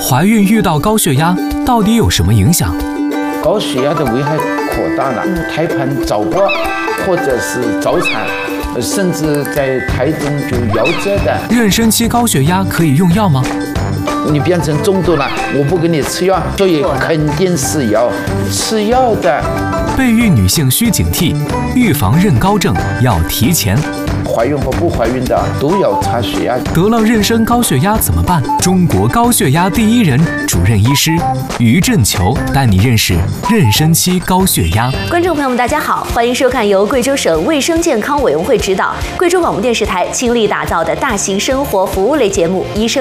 怀孕遇到高血压到底有什么影响？ 高血压的危害可大了，胎盘早剥或者是早产，甚至在胎中就夭折的。 妊娠期高血压可以用药吗？ 你变成中度了，我不给你吃药，所以肯定是要吃药的。 备孕女性需警惕，预防妊高症要提前。 怀孕和不怀孕的都要查血压。 得了妊娠高血压怎么办？中国高血压第一人主任医师于振球带你认识妊娠期高血压。 观众朋友们，大家好，欢迎收看由贵州省卫生健康委员会指导、贵州广播电视台倾力打造的大型生活服务类节目《医生